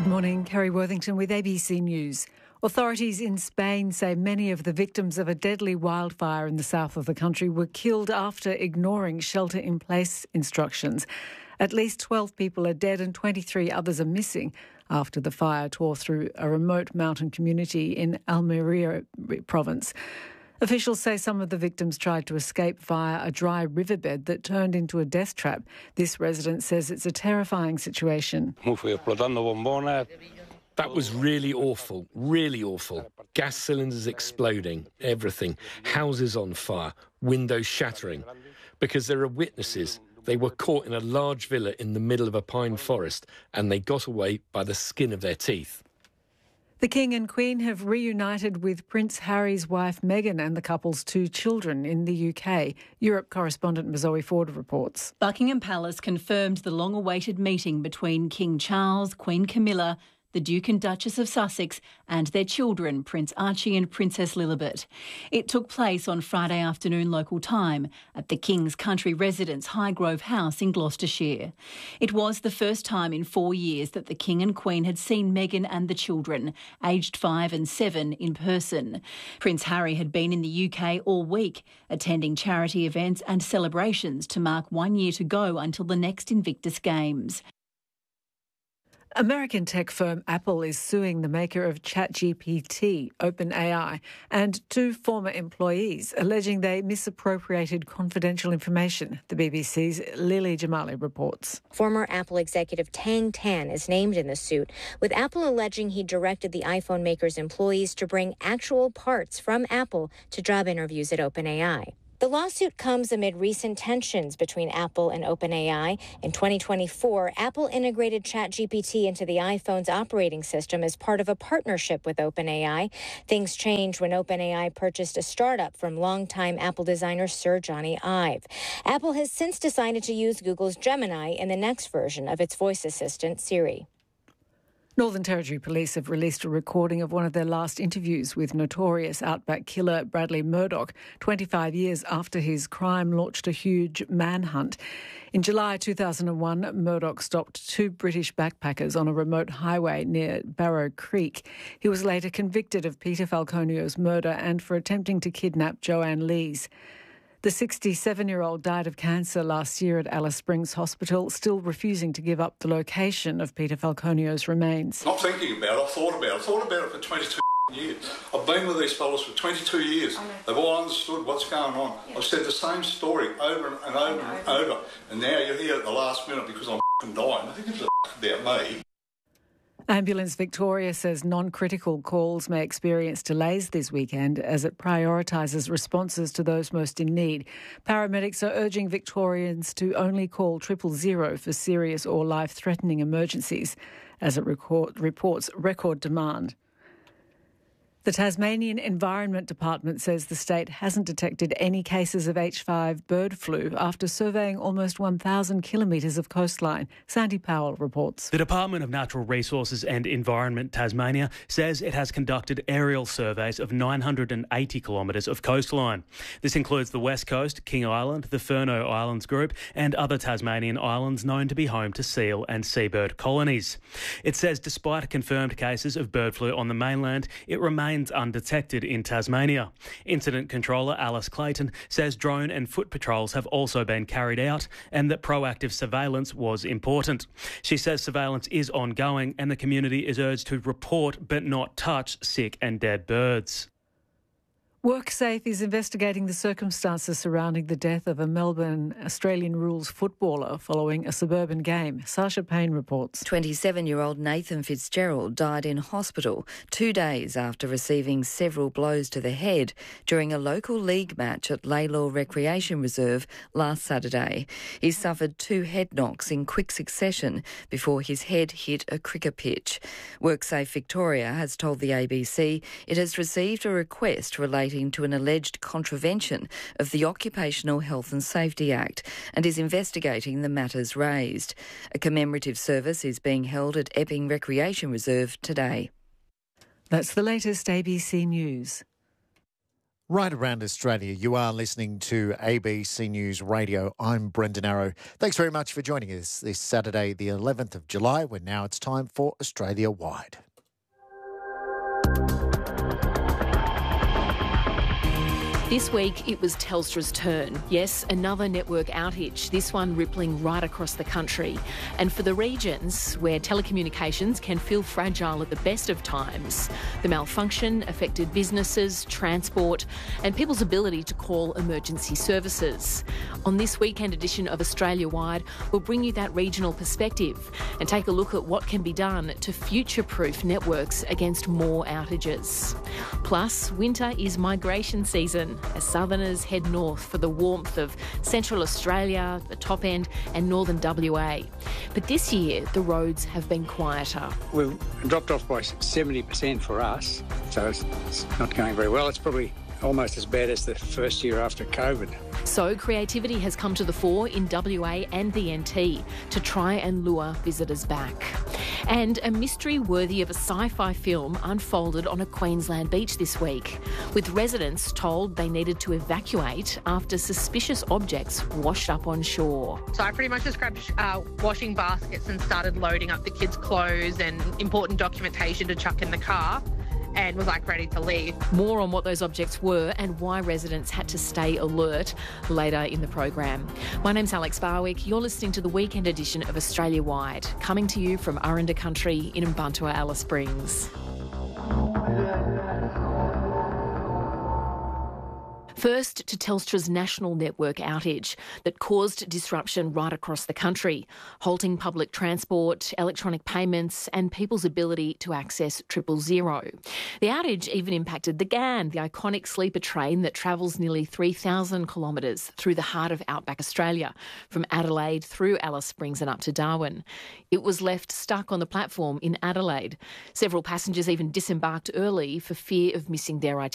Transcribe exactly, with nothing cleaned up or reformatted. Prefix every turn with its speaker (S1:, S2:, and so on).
S1: Good morning, Kerry Worthington with A B C News. Authorities in Spain say many of the victims of a deadly wildfire in the south of the country were killed after ignoring shelter-in-place instructions. At least twelve people are dead and twenty-three others are missing after the fire tore through a remote mountain community in Almería province. Officials say some of the victims tried to escape via a dry riverbed that turned into a death trap. This resident says it's a terrifying situation.
S2: That was really awful, really awful. Gas cylinders exploding, everything. Houses on fire, windows shattering. Because there are witnesses. They were caught in a large villa in the middle of a pine forest and they got away by the skin of their teeth.
S1: The King and Queen have reunited with Prince Harry's wife Meghan and the couple's two children in the U K. Europe correspondent Zoe Ford reports.
S3: Buckingham Palace confirmed the long-awaited meeting between King Charles, Queen Camilla, the Duke and Duchess of Sussex and their children, Prince Archie and Princess Lilibet. It took place on Friday afternoon local time at the King's country residence Highgrove House in Gloucestershire. It was the first time in four years that the King and Queen had seen Meghan and the children, aged five and seven, in person. Prince Harry had been in the U K all week, attending charity events and celebrations to mark one year to go until the next Invictus Games.
S1: American tech firm Apple is suing the maker of ChatGPT, OpenAI, and two former employees, alleging they misappropriated confidential information. The B B C's Lily Jamali reports.
S4: Former Apple executive Tang Tan is named in the suit, with Apple alleging he directed the iPhone maker's employees to bring actual parts from Apple to job interviews at OpenAI. The lawsuit comes amid recent tensions between Apple and OpenAI. In twenty twenty-four, Apple integrated ChatGPT into the iPhone's operating system as part of a partnership with OpenAI. Things changed when OpenAI purchased a startup from longtime Apple designer Sir Johnny Ive. Apple has since decided to use Google's Gemini in the next version of its voice assistant, Siri.
S1: Northern Territory Police have released a recording of one of their last interviews with notorious outback killer Bradley Murdoch, twenty-five years after his crime launched a huge manhunt. In July two thousand one, Murdoch stopped two British backpackers on a remote highway near Barrow Creek. He was later convicted of Peter Falconio's murder and for attempting to kidnap Joanne Lees. The sixty-seven-year-old died of cancer last year at Alice Springs Hospital, still refusing to give up the location of Peter Falconio's remains.
S5: Not thinking about it, I thought about it. I thought about it for twenty-two years. I've been with these fellas for twenty-two years. They've all understood what's going on. I've said the same story over and over and over. And now you're here at the last minute because I'm f***ing dying. I think it's about me.
S1: Ambulance Victoria says non-critical calls may experience delays this weekend as it prioritises responses to those most in need. Paramedics are urging Victorians to only call triple zero for serious or life-threatening emergencies as it record, reports record demand. The Tasmanian Environment Department says the state hasn't detected any cases of H five bird flu after surveying almost one thousand kilometres of coastline. Sandy Powell reports.
S6: The Department of Natural Resources and Environment Tasmania says it has conducted aerial surveys of nine hundred eighty kilometres of coastline. This includes the West Coast, King Island, the Furneaux Islands Group and other Tasmanian islands known to be home to seal and seabird colonies. It says despite confirmed cases of bird flu on the mainland, it remains undetected in Tasmania. Incident Controller Alice Clayton says drone and foot patrols have also been carried out and that proactive surveillance was important. She says surveillance is ongoing and the community is urged to report but not touch sick and dead birds.
S1: WorkSafe is investigating the circumstances surrounding the death of a Melbourne Australian rules footballer following a suburban game. Sasha Payne reports.
S7: twenty-seven-year-old Nathan Fitzgerald died in hospital two days after receiving several blows to the head during a local league match at Laylaw Recreation Reserve last Saturday. He suffered two head knocks in quick succession before his head hit a cricket pitch. WorkSafe Victoria has told the A B C it has received a request relating to an alleged contravention of the Occupational Health and Safety Act and is investigating the matters raised. A commemorative service is being held at Epping Recreation Reserve today.
S1: That's the latest A B C News.
S8: Right around Australia, you are listening to A B C News Radio. I'm Brendan Arrow. Thanks very much for joining us this Saturday, the eleventh of July, when now it's time for Australia Wide.
S9: This week, it was Telstra's turn. Yes, another network outage, this one rippling right across the country. And for the regions where telecommunications can feel fragile at the best of times, the malfunction affected businesses, transport, and people's ability to call emergency services. On this weekend edition of Australia Wide, we'll bring you that regional perspective and take a look at what can be done to future-proof networks against more outages. Plus, winter is migration season as southerners head north for the warmth of Central Australia, the top end and northern W A. But this year, the roads have been quieter.
S10: We've dropped off by seventy percent for us, so it's, it's not going very well. It's probably almost as bad as the first year after COVID.
S9: So creativity has come to the fore in W A and the N T to try and lure visitors back. And a mystery worthy of a sci-fi film unfolded on a Queensland beach this week, with residents told they needed to evacuate after suspicious objects washed up on shore.
S11: So I pretty much just grabbed uh, washing baskets and started loading up the kids' clothes and important documentation to chuck in the car, and was like ready to leave.
S9: More on what those objects were and why residents had to stay alert later in the program. My name's Alex Barwick. You're listening to the weekend edition of Australia Wide, coming to you from Aranda Country in Mbantua, Alice Springs. First, to Telstra's national network outage that caused disruption right across the country, halting public transport, electronic payments and people's ability to access triple zero. The outage even impacted the G A N, the iconic sleeper train that travels nearly three thousand kilometres through the heart of outback Australia, from Adelaide through Alice Springs and up to Darwin. It was left stuck on the platform in Adelaide. Several passengers even disembarked early for fear of missing their itinerary.